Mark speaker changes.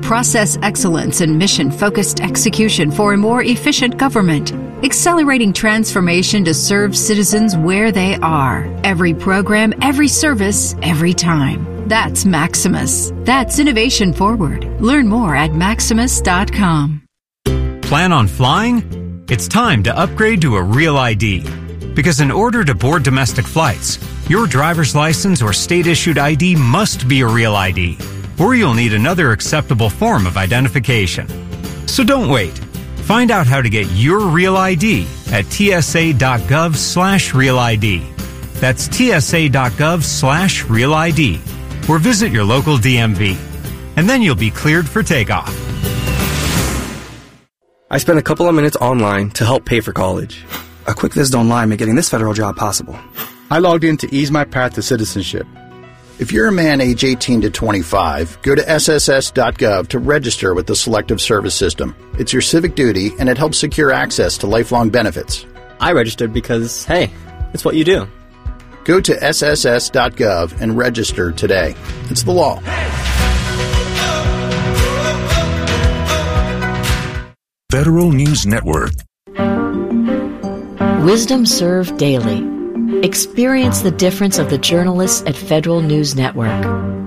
Speaker 1: Process excellence and mission-focused execution for a more efficient government. Accelerating transformation to serve citizens where they are. Every program, every service, every time. That's Maximus. That's innovation forward. Learn more at maximus.com.
Speaker 2: Plan on flying? It's time to upgrade to a Real ID. Because in order to board domestic flights, your driver's license or state-issued ID must be a Real ID, or you'll need another acceptable form of identification. So don't wait. Find out how to get your Real ID at tsa.gov/Real ID. That's tsa.gov/Real ID. Or visit your local DMV. And then you'll be cleared for takeoff.
Speaker 3: I spent a couple of minutes online to help pay for college.
Speaker 4: A quick visit online made getting this federal job possible.
Speaker 5: I logged in to ease my path to citizenship.
Speaker 6: If you're a man age 18 to 25, go to sss.gov to register with the Selective Service System. It's your civic duty, and it helps secure access to lifelong benefits.
Speaker 7: I registered because, hey, it's what you do.
Speaker 6: Go to sss.gov and register today. It's the law.
Speaker 8: Federal News Network.
Speaker 9: Wisdom served daily. Experience the difference of the journalists at Federal News Network.